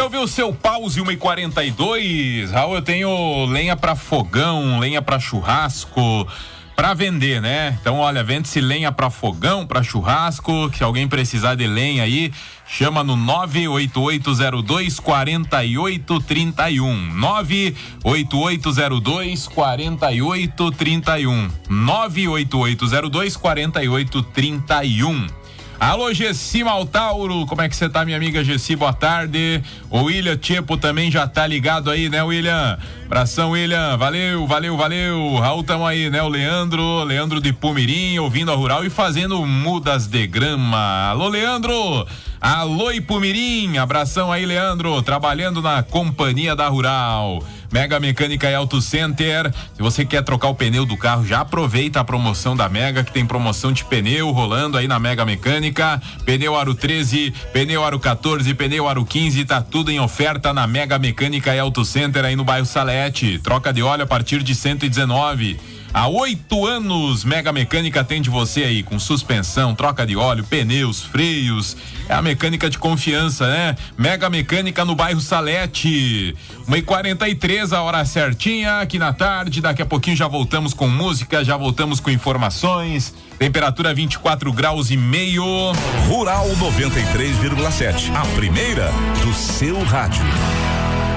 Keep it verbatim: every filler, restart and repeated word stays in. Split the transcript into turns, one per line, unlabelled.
Resolveu o seu pause uma e quarenta e dois. Raul, eu tenho lenha pra fogão, lenha pra churrasco, pra vender, né? Então, olha, vende-se lenha pra fogão, pra churrasco. Se alguém precisar de lenha aí, chama no nove oito oito zero dois quatro oito três um. nove oito oito zero dois quatro oito três um. nove oito oito zero dois quatro oito três um. Alô, Gessi Maltauro, como é que você tá, minha amiga Gessi? Boa tarde. O William Tchepo também já tá ligado aí, né, William? Abração, William. Valeu, valeu, valeu. Raul, tamo aí, né? O Leandro, Leandro de Pumirim, ouvindo a Rural e fazendo mudas de grama. Alô, Leandro. Alô, Ipumirim. Abração aí, Leandro. Trabalhando na companhia da Rural. Mega Mecânica e Auto Center. Se você quer trocar o pneu do carro, já aproveita a promoção da Mega, que tem promoção de pneu rolando aí na Mega Mecânica. Pneu Aro treze, pneu Aro quatorze, pneu Aro quinze, tá tudo em oferta na Mega Mecânica e Auto Center aí no bairro Salete. Troca de óleo a partir de cento e dezenove. Há oito anos, Mega Mecânica atende você aí com suspensão, troca de óleo, pneus, freios. É a mecânica de confiança, né? Mega Mecânica no bairro Salete. uma e quarenta e três, a hora certinha aqui na tarde. Daqui a pouquinho já voltamos com música, já voltamos com informações. Temperatura vinte e quatro graus e meio.
Rural noventa e três vírgula sete, a primeira do seu rádio.